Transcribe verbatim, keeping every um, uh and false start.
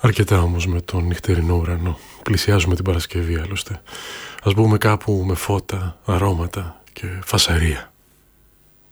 Αρκετά όμως με τον νυχτερινό ουρανό. Πλησιάζουμε την Παρασκευή άλλωστε. Ας μπούμε κάπου με φώτα, αρώματα και φασαρία.